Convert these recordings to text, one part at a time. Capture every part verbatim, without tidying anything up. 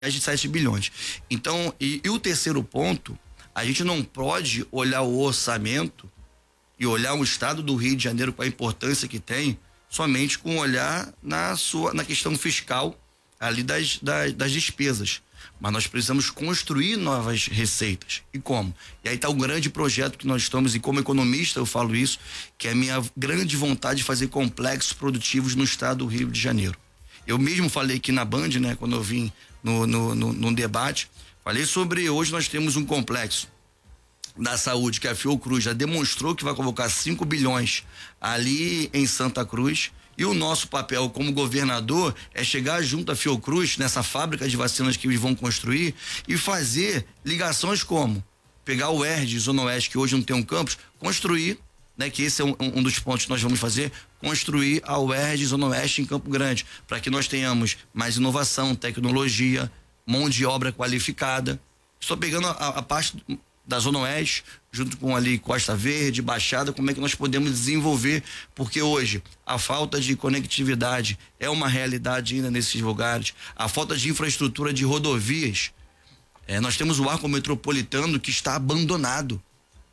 de sete bilhões. Então, e, e o terceiro ponto, a gente não pode olhar o orçamento e olhar o estado do Rio de Janeiro com a importância que tem, somente com olhar na sua, na questão fiscal ali das, das, das despesas. Mas nós precisamos construir novas receitas. E como? E aí está um grande projeto que nós estamos, e como economista eu falo isso, que é a minha grande vontade de fazer complexos produtivos no estado do Rio de Janeiro. Eu mesmo falei aqui na Band, né, quando eu vim no, no, no, no debate, falei sobre, hoje nós temos um complexo da saúde, que a Fiocruz já demonstrou que vai convocar cinco bilhões ali em Santa Cruz, e o nosso papel como governador é chegar junto à Fiocruz, nessa fábrica de vacinas que eles vão construir, e fazer ligações como pegar o E R D, Zona Oeste, que hoje não tem um campus, construir, né, que esse é um, um dos pontos que nós vamos fazer, construir a U E R D Zona Oeste em Campo Grande, para que nós tenhamos mais inovação, tecnologia, mão de obra qualificada. Estou pegando a, a parte da Zona Oeste, junto com ali Costa Verde, Baixada, como é que nós podemos desenvolver, porque hoje a falta de conectividade é uma realidade ainda nesses lugares, a falta de infraestrutura de rodovias, é, nós temos o arco metropolitano que está abandonado.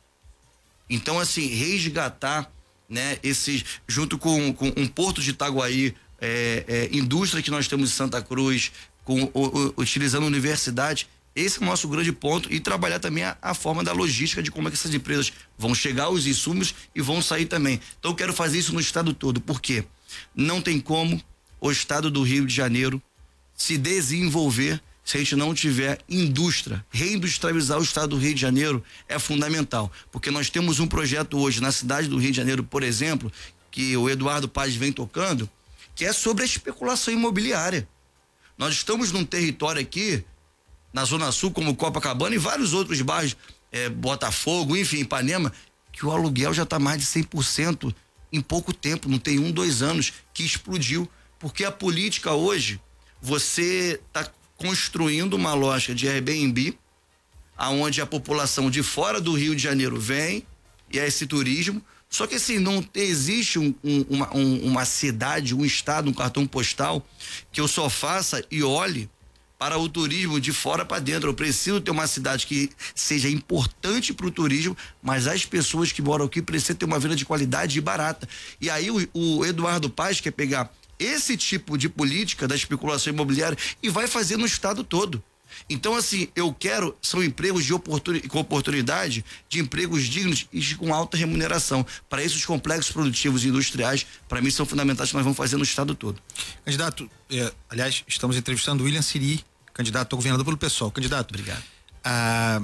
Então, assim, resgatar, né, esses, junto com, com um porto de Itaguaí, é, é, indústria que nós temos em Santa Cruz, com, o, o, utilizando universidade, esse é o nosso grande ponto, e trabalhar também a, a forma da logística de como é que essas empresas vão chegar os insumos e vão sair também. Então eu quero fazer isso no estado todo, porque não tem como o estado do Rio de Janeiro se desenvolver se a gente não tiver indústria. Reindustrializar o estado do Rio de Janeiro é fundamental, porque nós temos um projeto hoje na cidade do Rio de Janeiro, por exemplo, que o Eduardo Paz vem tocando, que é sobre a especulação imobiliária. Nós estamos num território aqui na Zona Sul, como Copacabana e vários outros bairros, é, Botafogo, enfim, Ipanema, que o aluguel já está mais de cem por cento em pouco tempo, não tem um, dois anos, que explodiu, porque a política hoje, você está construindo uma lógica de Airbnb, aonde a população de fora do Rio de Janeiro vem, e é esse turismo, só que assim, não existe um, um, uma, um, uma cidade, um estado, um cartão postal, que eu só faça e olhe para o turismo de fora para dentro. Eu preciso ter uma cidade que seja importante para o turismo, mas as pessoas que moram aqui precisam ter uma vida de qualidade e barata. E aí o, o Eduardo Paz quer pegar esse tipo de política da especulação imobiliária e vai fazer no estado todo. Então, assim, eu quero, são empregos de oportuni, com oportunidade, de empregos dignos e com alta remuneração. Para isso, os complexos produtivos e industriais, para mim, são fundamentais, que nós vamos fazer no estado todo. Candidato, é, aliás, estamos entrevistando o William Siri, candidato a governador pelo PSOL. Candidato. Obrigado. A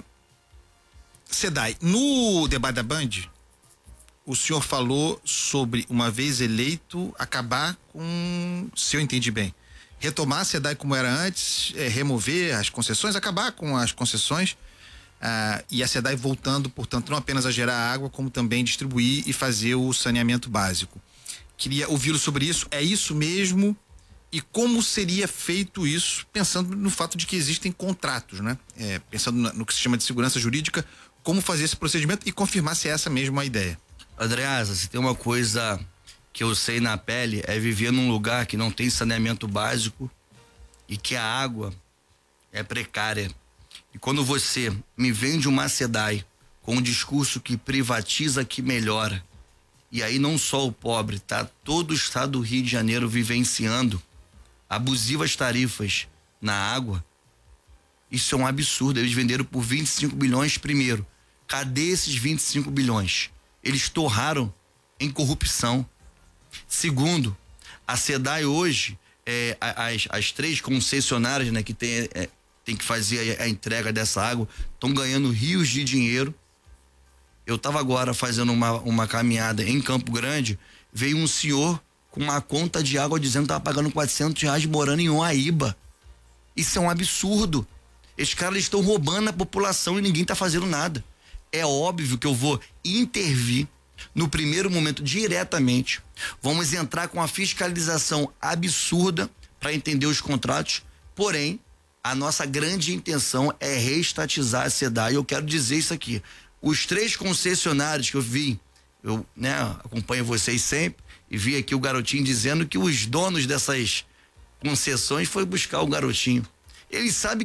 SEDAI, no debate da Band, o senhor falou sobre, uma vez eleito, acabar com, se eu entendi bem, retomar a SEDAI como era antes, é, remover as concessões, acabar com as concessões, ah, e a SEDAI voltando, portanto, não apenas a gerar água, como também distribuir e fazer o saneamento básico. Queria ouvi-lo sobre isso. É isso mesmo? E como seria feito isso, pensando no fato de que existem contratos, né? É, pensando no que se chama de segurança jurídica, como fazer esse procedimento e confirmar se é essa mesma a ideia. Andreasa, se tem uma coisa que eu sei na pele, é viver num lugar que não tem saneamento básico e que a água é precária. E quando você me vende uma SEDAI com um discurso que privatiza, que melhora, e aí não só o pobre, tá todo o estado do Rio de Janeiro vivenciando abusivas tarifas na água, isso é um absurdo. Eles venderam por vinte e cinco bilhões primeiro. Cadê esses vinte e cinco bilhões? Eles torraram em corrupção. Segundo, a SEDAI hoje, é, as, as três concessionárias, né, que tem, é, tem que fazer a, a entrega dessa água, estão ganhando rios de dinheiro. Eu estava agora fazendo uma, uma caminhada em Campo Grande, veio um senhor com uma conta de água dizendo que estava pagando quatrocentos reais morando em Uaíba. Isso é um absurdo. Esses caras estão roubando a população e ninguém está fazendo nada. É óbvio que eu vou intervir no primeiro momento diretamente. Vamos entrar com a fiscalização absurda para entender os contratos, porém a nossa grande intenção é reestatizar a SEDAI. Eu quero dizer isso aqui: os três concessionários que eu vi, eu, né, acompanho vocês sempre, e vi aqui o garotinho dizendo que os donos dessas concessões foi buscar o garotinho. ele sabe